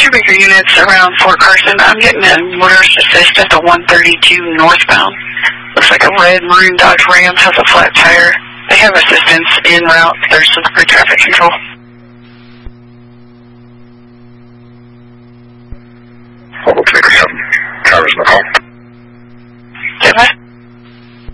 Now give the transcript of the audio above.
Studebaker units around Fort Carson. I'm getting a motorist assist at the 132 northbound. Looks like a red maroon Dodge Ram has a flat tire. They have assistance en route. There's some free traffic control. We'll take some drivers in the call.